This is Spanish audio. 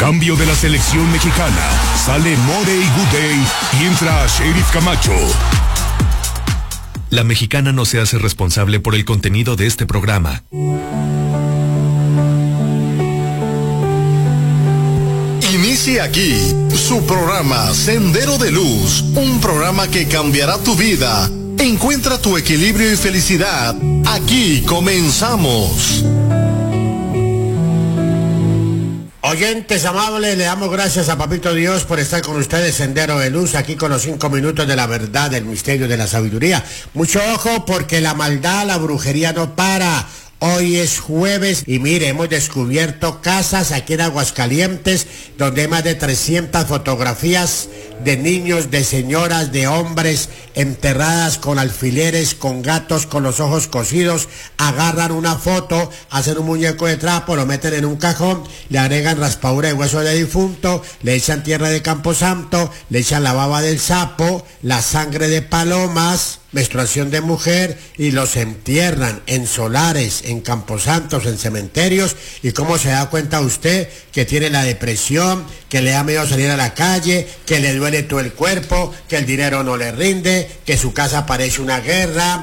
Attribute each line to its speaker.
Speaker 1: Cambio de la selección mexicana. Sale More y Gudey y entra Sheriff Camacho.
Speaker 2: La Mexicana no se hace responsable por el contenido de este programa.
Speaker 3: Inicia aquí su programa Sendero de Luz, un programa que cambiará tu vida. Encuentra tu equilibrio y felicidad. Aquí comenzamos.
Speaker 4: Oyentes amables, le damos gracias a Papito Dios por estar con ustedes, Sendero de Luz, aquí con los 5 minutos de la verdad, del misterio, de la sabiduría. Mucho ojo porque la maldad, la brujería no para. Hoy es jueves y mire, hemos descubierto casas aquí en Aguascalientes donde hay más de 300 fotografías de niños, de señoras, de hombres enterradas con alfileres, con gatos, con los ojos cosidos. Agarran una foto, hacen un muñeco de trapo, lo meten en un cajón, le agregan raspadura de hueso de difunto, le echan tierra de camposanto, le echan la baba del sapo, la sangre de palomas, menstruación de mujer, y los entierran en solares, en camposantos, en cementerios. ¿Y cómo se da cuenta usted que tiene la depresión, que le da miedo salir a la calle, que le duele todo el cuerpo, que el dinero no le rinde, que su casa parece una guerra,